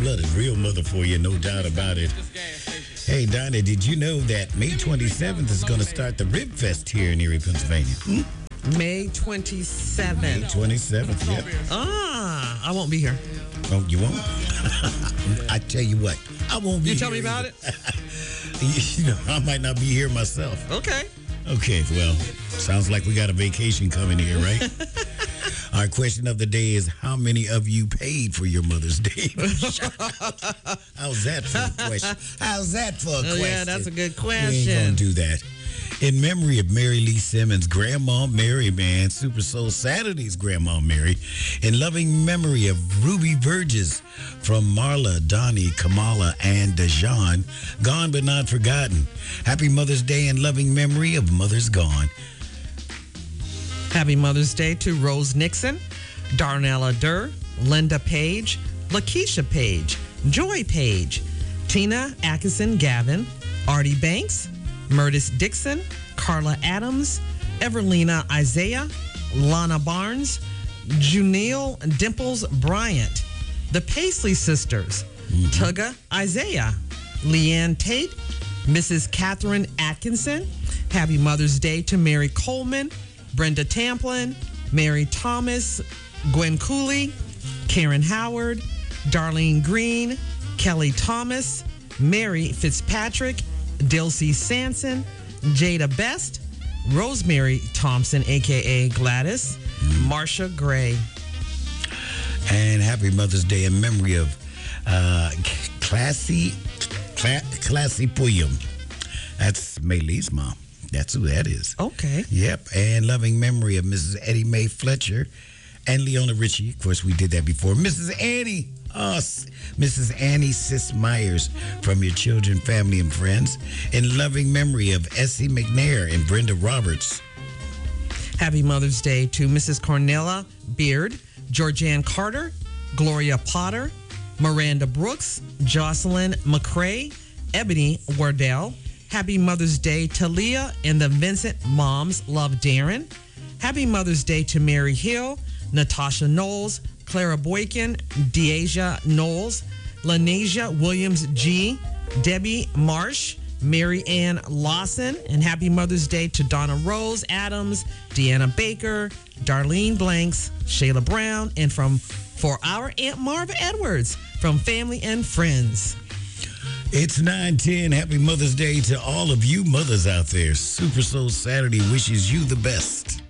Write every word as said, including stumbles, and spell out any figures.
Cold-blooded, real mother for you, no doubt about it. Hey, Donna, did you know that May twenty-seventh is going to start the Rib Fest here in Erie, Pennsylvania? Hmm? May twenty-seventh. May twenty-seventh, yep. Ah, I won't be here. Oh, you won't? I tell you what, I won't be You here. tell me about either. it? You know, I might not be here myself. Okay. Okay, well, sounds like we got a vacation coming here, right? Our question of the day is, how many of you paid for your Mother's Day? How's that for a question? How's that for a question? Oh, yeah, that's a good We ain't question. gonna do that. In memory of Mary Lee Simmons, Grandma Mary, man, Super Soul Saturday's Grandma Mary. In loving memory of Ruby Burgess from Marla, Donnie, Kamala, and Dejan, gone but not forgotten. Happy Mother's Day in loving memory of Mothers Gone. Happy Mother's Day to Rose Nixon, Darnella Durr, Linda Page, Lakeisha Page, Joy Page, Tina Atkinson Gavin, Artie Banks, Murtis Dixon, Carla Adams, Everlina Isaiah, Lana Barnes, Junille Dimples Bryant, the Paisley Sisters, mm-hmm. Tugga Isaiah, Leanne Tate, Missus Catherine Atkinson. Happy Mother's Day to Mary Coleman, Brenda Tamplin, Mary Thomas, Gwen Cooley, Karen Howard, Darlene Green, Kelly Thomas, Mary Fitzpatrick, Dilsey Sanson, Jada Best, Rosemary Thompson, a k a. Gladys, Marsha Gray. And happy Mother's Day in memory of uh, Classy, Cla- Classy Puyum. That's Maylee's mom. That's who that is. Okay. Yep. And loving memory of Missus Eddie Mae Fletcher and Leona Ritchie. Of course, we did that before. Missus Annie. Oh, Missus Annie Sis Myers from Your Children, Family, and Friends. In loving memory of Essie McNair and Brenda Roberts. Happy Mother's Day to Missus Cornella Beard, Georgianne Carter, Gloria Potter, Miranda Brooks, Jocelyn McCrae, Ebony Wardell. Happy Mother's Day to Leah and the Vincent Moms Love Darren. Happy Mother's Day to Mary Hill, Natasha Knowles, Clara Boykin, Deasia Knowles, Lanasia Williams G, Debbie Marsh, Mary Ann Lawson, and happy Mother's Day to Donna Rose Adams, Deanna Baker, Darlene Blanks, Shayla Brown, and from for our Aunt Marva Edwards from Family and Friends. It's nine ten. Happy Mother's Day to all of you mothers out there. Super Soul Saturday wishes you the best.